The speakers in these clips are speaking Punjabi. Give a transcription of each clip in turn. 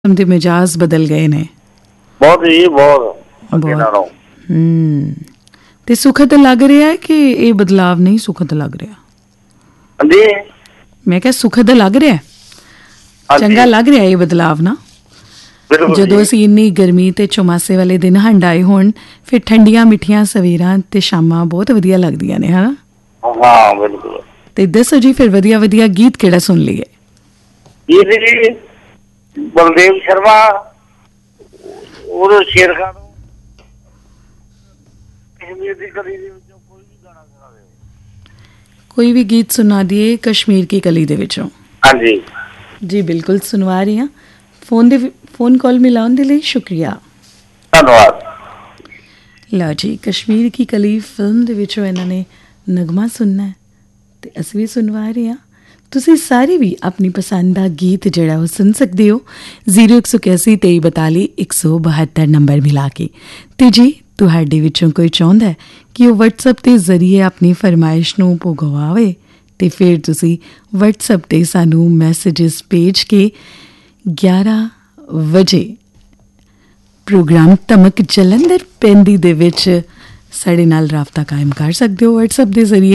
ਦੇ ਮਿਜਾਜ਼ ਬਦਲ ਗਏ ਨੇ ਬਹੁਤ ਜੀ ਬਹੁਤ ਅੱਗੇ ਬਹੁਤ। ਨਾਲੋਂ। ਤੇ ਸੁਖਦ ਲੱਗ ਰਿਹਾ ਹੈ ਕਿ ਇਹ ਬਦਲਾਵ ਨਹੀਂ ਸੁਖਦ ਲੱਗ ਰਿਹਾ? ਹਾਂਜੀ ਮੈਂ ਕਿਹਾ ਸੁਖਦ ਲੱਗ ਰਿਹਾ ਹੈ, ਹਾਂਜੀ, ਚੰਗਾ ਲੱਗ ਰਿਹਾ ਇਹ ਬਦਲਾਵ ਨਾ। ਬਿਲਕੁਲ ਜਦੋਂ ਜੀ। ਅਸੀਂ ਇੰਨੀ ਗਰਮੀ ਤੇ ਚੁਮਾਸੇ ਵਾਲੇ ਦਿਨ ਹੰਡਾਏ ਹੋਣ, ਫਿਰ ਠੰਡੀਆਂ ਮਿੱਠੀਆਂ ਸਵੇਰਾਂ ਤੇ ਸ਼ਾਮਾਂ ਬਹੁਤ ਵਧੀਆ ਲੱਗਦੀਆਂ ਨੇ, ਹਨਾ? ਹਾਂ ਬਿਲਕੁਲ ਤੇ ਦੱਸੋ ਜੀ, ਫਿਰ ਵਧੀਆ ਵਧੀਆ ਗੀਤ ਕਿਹੜਾ ਸੁਣ ਲਈਏ? ਇਹ ਜੀ ਬਲਦੇਵ ਸ਼ਰਮਾ ਉਹ ਸ਼ੇਰ ਖਾਨ ਨੂੰ ਕਸ਼ਮੀਰ ਦੀ ਕਲੀ ਦੇ ਵਿੱਚੋਂ ਕੋਈ ਵੀ ਗਾਣਾ ਸੁਣਾ ਦੇ। ਕੋਈ ਵੀ ਗੀਤ ਸੁਣਾ ਦਈਏ ਕਸ਼ਮੀਰ ਕੀ ਕਲੀ ਦੇ ਵਿੱਚੋਂ? ਹਾਂਜੀ ਜੀ ਬਿਲਕੁਲ ਸੁਣਵਾ ਰਹੀ ਹਾਂ। ਫੋਨ ਕਾਲ ਮਿਲਾਉਣ ਦੇ ਲਈ ਸ਼ੁਕਰੀਆ। ਧੰਨਵਾਦ। ਲਓ ਜੀ, ਕਸ਼ਮੀਰ ਕੀ ਕਲੀ ਫਿਲਮ ਦੇ ਵਿੱਚੋਂ ਇਹਨਾਂ ਨੇ ਨਗਮਾ ਸੁਣਨਾ ਹੈ ਤੇ ਅਸੀਂ ਵੀ ਸੁਣਵਾ ਰਹੇ ਹਾਂ। ਤੁਸੀਂ ਸਾਰੇ ਵੀ ਆਪਣੀ ਪਸੰਦ ਦਾ ਗੀਤ ਜਿਹੜਾ ਉਹ ਸੁਣ ਸਕਦੇ ਹੋ 0181 2342 172 ਨੰਬਰ ਮਿਲਾ ਕੇ। ਤੇ ਜੀ ਤੁਹਾਡੇ ਵਿੱਚੋਂ ਕੋਈ ਚਾਹੁੰਦਾ ਹੈ ਕਿ ਉਹ WhatsApp ਦੇ ਜ਼ਰੀਏ ਆਪਣੀ ਫਰਮਾਇਸ਼ ਨੂੰ ਪੁਗਵਾਵੇ ਤੇ ਫਿਰ ਤੁਸੀਂ WhatsApp ਤੇ ਸਾਨੂੰ ਮੈਸੇजेस ਭੇਜ ਕੇ 11 ਵਜੇ ਪ੍ਰੋਗਰਾਮ ਧਮਕ ਜਲੰਧਰ ਪੈਂਦੀ ਦੇ ਵਿੱਚ ਸਾਡੇ ਨਾਲ ਰਾਬਤਾ ਕਾਇਮ ਕਰ ਸਕਦੇ ਹੋ WhatsApp ਦੇ ਜ਼ਰੀਏ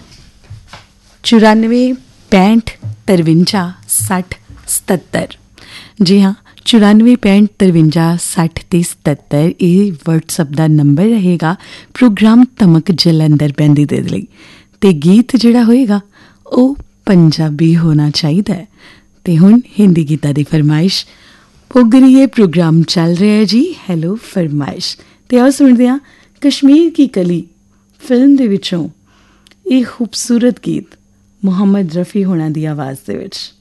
94 65 53 60 77। ਜੀ ਹਾਂ, 94 65 53 60 ਤੇ 77 ਇਹ WhatsApp ਦਾ ਨੰਬਰ ਰਹੇਗਾ ਪ੍ਰੋਗਰਾਮ ਧਮਕ ਜਲੰਧਰ ਪੈਂਦੀ ਦੇ ਲਈ। ਤੇ ਗੀਤ ਜਿਹੜਾ ਹੋਏਗਾ ਉਹ ਪੰਜਾਬੀ ਹੋਣਾ ਚਾਹੀਦਾ ਹੈ। ਤੇ ਹੁਣ ਹਿੰਦੀ ਗੀਤਾਂ ਦੀ ਫਰਮਾਇਸ਼ ਪੁੱਗ ਰਹੀ ਹੈ। ਪ੍ਰੋਗਰਾਮ ਚੱਲ ਰਿਹਾ ਹੈ ਜੀ ਹੈਲੋ ਫਰਮਾਇਸ਼। ਤੇ ਆਓ ਸੁਣਦੇ ਹਾਂ ਕਸ਼ਮੀਰ ਕੀ ਕਲੀ ਫਿਲਮ ਦੇ ਵਿੱਚੋਂ ਇਹ ਖੂਬਸੂਰਤ ਗੀਤ ਮੁਹੰਮਦ ਰਫੀ ਹੋਣਾ ਦੀ ਆਵਾਜ਼ ਦੇ ਵਿੱਚ।